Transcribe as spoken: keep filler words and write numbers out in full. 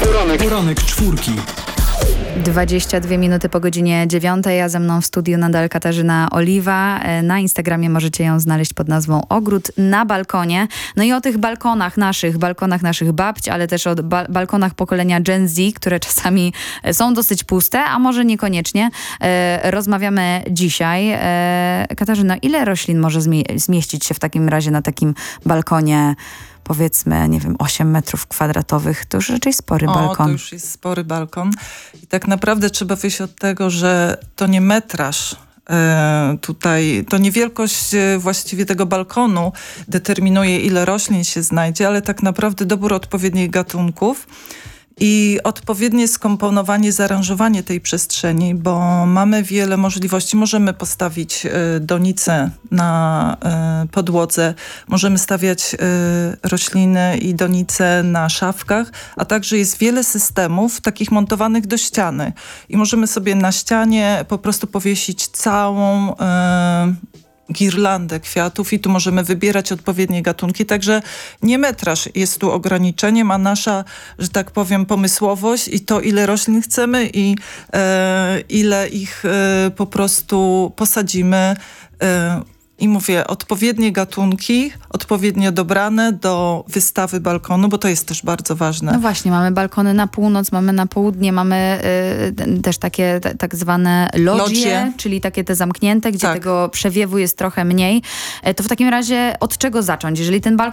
Poranek, poranek czwórki. dwadzieścia dwie minuty po godzinie dziewiątej, a ze mną w studiu nadal Katarzyna Oliwa. Na Instagramie możecie ją znaleźć pod nazwą Ogród na balkonie. No i o tych balkonach naszych, balkonach naszych babć, ale też o ba- balkonach pokolenia Gen Z, które czasami są dosyć puste, a może niekoniecznie. E, rozmawiamy dzisiaj. E, Katarzyna, ile roślin może zmie- zmieścić się w takim razie na takim balkonie? Powiedzmy, nie wiem, osiem metrów kwadratowych, to już raczej spory balkon. O, to już jest spory balkon. I tak naprawdę trzeba wyjść od tego, że to nie metraż e, tutaj, to nie wielkość e, właściwie tego balkonu determinuje, ile roślin się znajdzie, ale tak naprawdę dobór odpowiednich gatunków i odpowiednie skomponowanie, zaaranżowanie tej przestrzeni, bo mamy wiele możliwości. Możemy postawić y, donicę na y, podłodze, możemy stawiać y, rośliny i donice na szafkach, a także jest wiele systemów takich montowanych do ściany. I możemy sobie na ścianie po prostu powiesić całą y, girlandę kwiatów i tu możemy wybierać odpowiednie gatunki, także nie metraż jest tu ograniczeniem, a nasza, że tak powiem, pomysłowość i to, ile roślin chcemy i e, ile ich e, po prostu posadzimy. E, I mówię, odpowiednie gatunki, odpowiednio dobrane do wystawy balkonu, bo to jest też bardzo ważne. No właśnie, mamy balkony na północ, mamy na południe, mamy y, też takie t- tak zwane lodgie, Lodgie. czyli takie te zamknięte, gdzie Tak. tego przewiewu jest trochę mniej. E, to w takim razie od czego zacząć? Jeżeli ten balkon